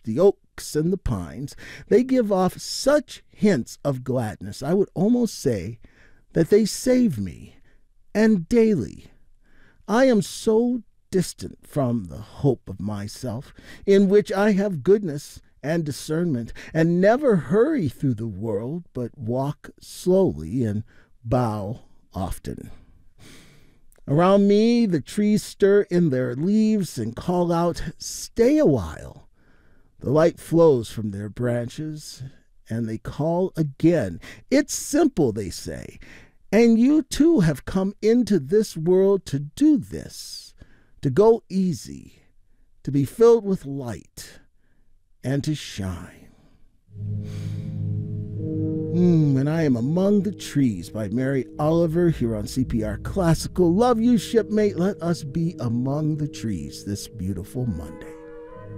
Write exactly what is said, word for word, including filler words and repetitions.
the oaks and the pines, they give off such hints of gladness, I would almost say that they save me, and daily. I am so distant from the hope of myself, in which I have goodness and discernment, and never hurry through the world, but walk slowly and bow often. Around me the trees stir in their leaves and call out, "Stay a while." The light flows from their branches, and they call again. It's simple, they say, and you too have come into this world to do this, to go easy, to be filled with light, and to shine. Mm, and I am Among the Trees by Mary Oliver here on C P R Classical. Love you, shipmate. Let us be among the trees this beautiful Monday.